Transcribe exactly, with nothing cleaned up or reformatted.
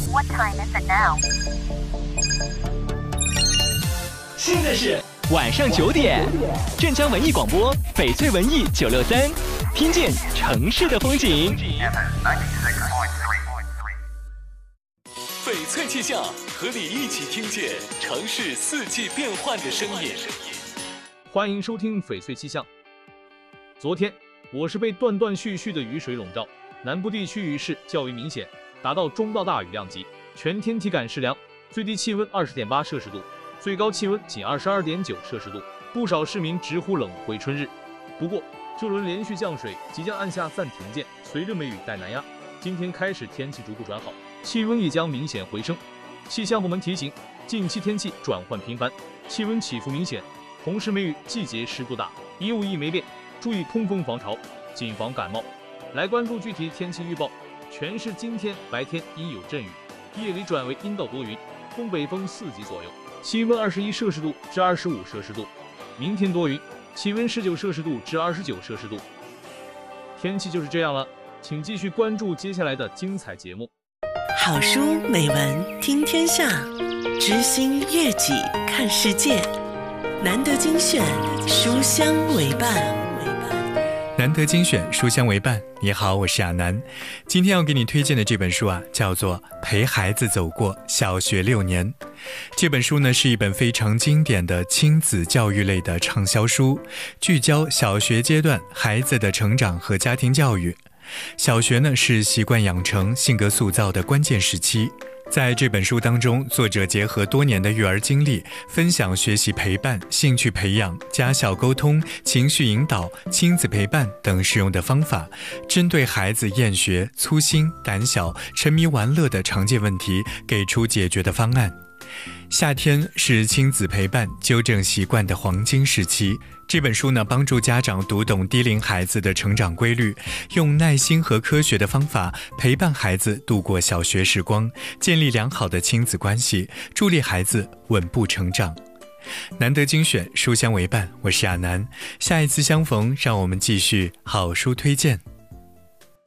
What time is it now? 现在是晚上九点，镇江文艺广播，翡翠文艺九六三，听见城市的风景。翡翠气象，和你一起听见城市四季变换的声音。 欢迎收听翡翠气象。昨天我是被断断续续的雨水笼罩，南部地区雨势较为明显，达到中到大雨量级，全天体感适凉，最低气温 二十点八摄氏度，最高气温仅 二十二点九摄氏度，不少市民直呼冷回春日。不过这轮连续降水即将按下暂停键，随着梅雨带南压，今天开始天气逐步转好，气温也将明显回升。气象部门提醒，近期天气转换频繁，气温起伏明显，同时梅雨季节湿度大，衣物易霉变，注意通风防潮，谨防感冒。来关注具体天气预报，全市今天白天阴有阵雨，夜里转为阴到多云，东北风四级左右，气温二十一摄氏度至二十五摄氏度。明天多云，气温十九摄氏度至二十九摄氏度。天气就是这样了，请继续关注接下来的精彩节目。 好书美文听天下，知心悦己看世界。难得精选，书香为伴。 难得精选，书香为伴。你好，我是亚楠。今天要给你推荐的这本书啊，叫做《陪孩子走过小学六年》。这本书呢，是一本非常经典的亲子教育类的畅销书，聚焦小学阶段孩子的成长和家庭教育。小学呢，是习惯养成、性格塑造的关键时期。在这本书当中，作者结合多年的育儿经历，分享学习陪伴、兴趣培养、家校沟通、情绪引导、亲子陪伴等实用的方法，针对孩子厌学、粗心、胆小、沉迷玩乐的常见问题，给出解决的方案。夏天是亲子陪伴、纠正习惯的黄金时期。这本书呢，帮助家长读懂低龄孩子的成长规律，用耐心和科学的方法陪伴孩子度过小学时光，建立良好的亲子关系，助力孩子稳步成长。难得精选，书香为伴，我是亚楠。下一次相逢，让我们继续好书推荐。